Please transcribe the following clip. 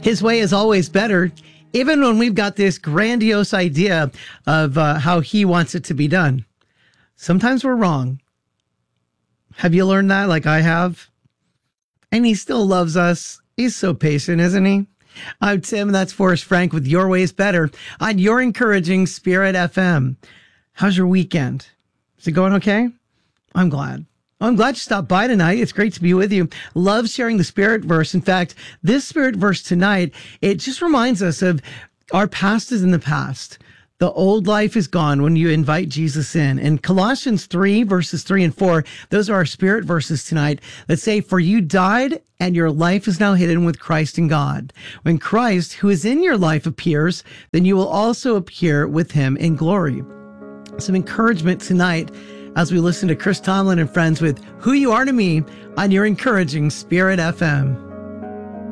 His way is always better, even when we've got this grandiose idea of how he wants it to be done. Sometimes we're wrong. Have you learned that like I have? And he still loves us. He's so patient, isn't he? I'm Tim, and that's Forrest Frank with Your Way is Better on Your Encouraging Spirit FM. How's your weekend? Is it going okay? I'm glad. I'm glad you stopped by tonight. It's great to be with you. Love sharing the Spirit verse. In fact, this Spirit verse tonight, it just reminds us of our past is in the past. The old life is gone when you invite Jesus in. And Colossians 3, verses 3 and 4, those are our Spirit verses tonight that say, "For you died, and your life is now hidden with Christ in God. When Christ, who is in your life, appears, then you will also appear with him in glory." Some encouragement tonight as we listen to Chris Tomlin and friends with Who You Are to Me on Your Encouraging Spirit FM.